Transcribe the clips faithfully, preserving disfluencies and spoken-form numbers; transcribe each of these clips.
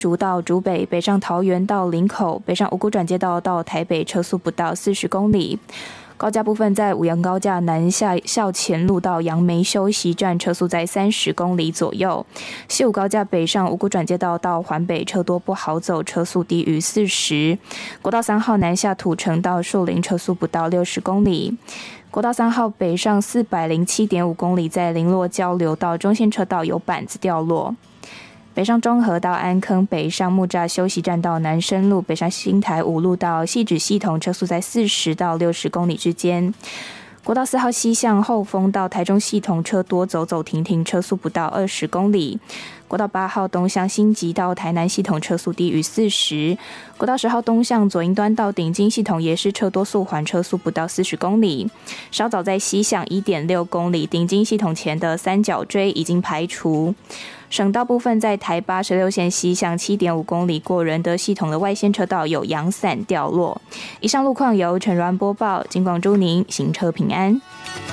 竹到竹北，北上桃园到林口，北上五股转接道到台北车速不到四十公里。高架部分在五杨高架南下校前路到杨梅休息站，车速在三十公里左右。西武高架北上五股转接道到环北车多不好走，车速低于四十。国道三号南下土城到树林，车速不到六十公里。国道三号北上四百零七点五公里，在林落交流道中线车道有板子掉落。北上中和到安坑，北上木栅休息站到南深路，北上新台五路到汐止系统，车速在四十到六十公里之间。国道四号西向后丰到台中系统，车多走走停停，车速不到二十公里。国道八号东向新集到台南系统，车速低于四十。国道十号东向左营端到顶金系统也是车多速缓，车速不到四十公里。稍早在西向 一点六公里，顶金系统前的三角锥已经排除。省道部分在台八十六线西向 七点五公里过仁德系统的外线车道有阳伞掉落。以上路况由陈软播报，金广祝您行车平安。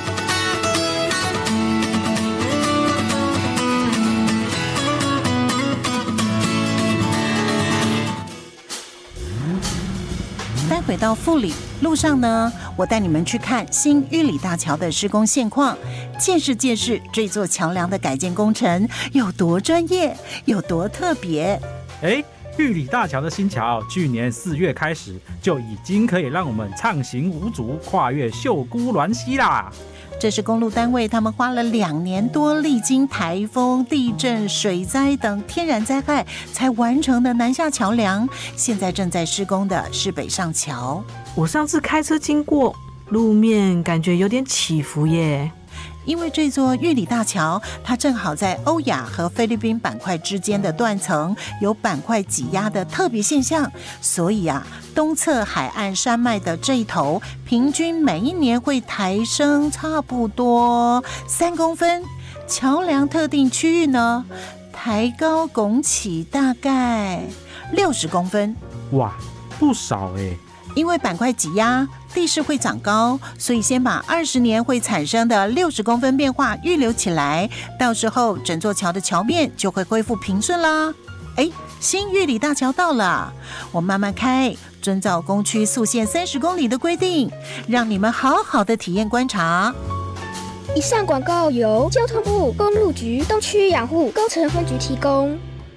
待会到富里路上呢，我带你们去看新玉里大桥的施工现况，见识见识这座桥梁的改建工程有多专业，有多特别。 哎，玉里大桥的新桥，去年四月开始就已经可以让我们畅行无阻，跨越秀姑峦溪啦。 这是公路单位他们花了两年多，历经台风、地震、水灾等天然灾害才完成的南下桥梁，现在正在施工的是北上桥。 我上次开车经过，路面感觉有点起伏耶。 因为这座玉里大桥，它正好在欧亚和菲律宾板块之间的断层有板块挤压的特别现象，所以啊，东侧海岸山脉的这一头，平均每一年会抬升差不多三公分。桥梁特定区域呢，抬高拱起大概六十公分。 哇，不少哎！ 因为板块挤压，地势会长高，所以先把二十年会产生的六十公分变化预留起来，到时候整座桥的桥面就会恢复平顺啦。哎，新玉里大桥到了，我慢慢开，遵照工区速限三十公里的规定，让你们好好的体验观察。 以上广告由交通部公路局东区养护工程分局提供。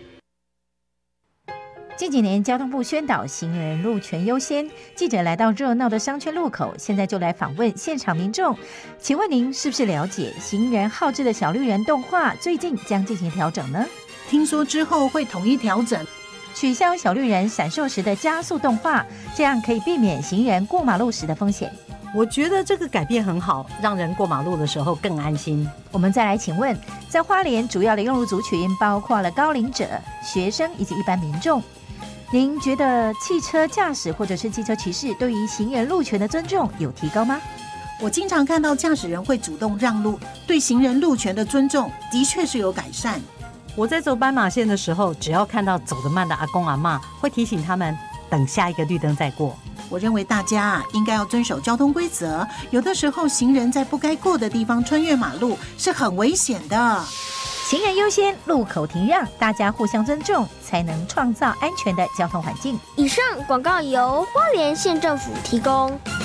近几年交通部宣导行人路权优先，记者来到热闹的商圈路口，现在就来访问现场民众。请问您是不是了解行人好志的小绿人动画最近将进行调整呢？ 听说之后会统一调整， 取消小绿人闪烁时的加速动画，这样可以避免行人过马路时的风险。 我觉得这个改变很好，让人过马路的时候更安心。 我们再来请问，在花莲主要的用路族群包括了高龄者、学生以及一般民众，您觉得汽车驾驶或者是汽车骑士对于行人路权的尊重有提高吗？ 我经常看到驾驶人会主动让路，对行人路权的尊重的确是有改善。 我在走斑马线的时候，只要看到走得慢的阿公阿嬷，会提醒他们等下一个绿灯再过。 我认为大家应该要遵守交通规则，有的时候行人在不该过的地方穿越马路是很危险的。 行人优先，路口停让，大家互相尊重，才能创造安全的交通环境。 以上广告由花莲县政府提供。